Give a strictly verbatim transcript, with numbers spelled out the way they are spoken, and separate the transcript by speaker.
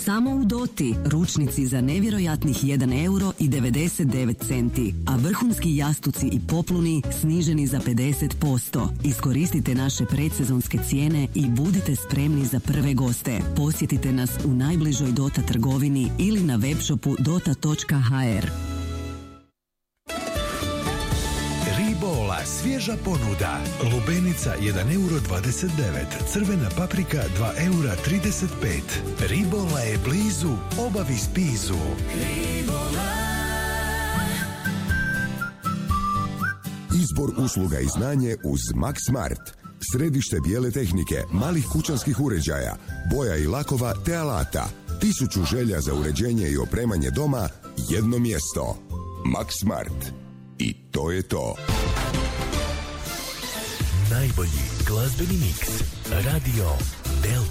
Speaker 1: Samo u Doti ručnici za nevjerojatnih jedan euro i devedeset devet centi, a vrhunski jastuci i popluni sniženi za pedeset posto. Iskoristite naše predsezonske cijene i budite spremni za prve goste. Posjetite nas u najbližoj Dota trgovini ili na webshopu dota točka ha er.
Speaker 2: Ribola, svježa ponuda. Lubenica jedan euro dvadeset devet, crvena paprika dva eura trideset pet. Ribola je blizu, obavi spizu. Ribola.
Speaker 3: Izbor usluga i znanje uz Max Smart. Središte bijele tehnike, malih kućanskih uređaja, boja i lakova te alata. Tisuću želja za uređenje i opremanje doma, jedno mjesto. Max Smart. I to je to.
Speaker 2: Najbolji glazbeni miks. Radio Delta.